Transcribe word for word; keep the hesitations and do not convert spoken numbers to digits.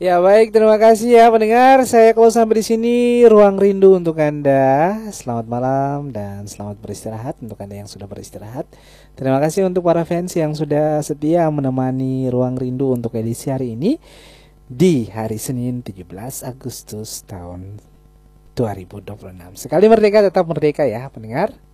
Ya baik, terima kasih ya pendengar. Saya kalau sampai di sini ruang rindu untuk Anda. Selamat malam dan selamat beristirahat untuk Anda yang sudah beristirahat. Terima kasih untuk para fans yang sudah setia menemani ruang rindu untuk edisi hari ini di hari Senin tujuh belas Agustus tahun dua ribu dua puluh enam. Sekali merdeka tetap merdeka ya pendengar.